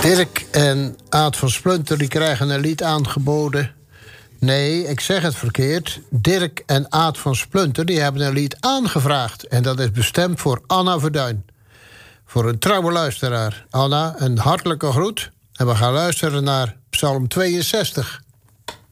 Dirk en Aad van Splunter die krijgen een lied aangeboden. Nee, ik zeg het verkeerd. Dirk en Aad van Splunter die hebben een lied aangevraagd. En dat is bestemd voor Anna Verduin. Voor een trouwe luisteraar. Anna, een hartelijke groet. En we gaan luisteren naar Psalm 62.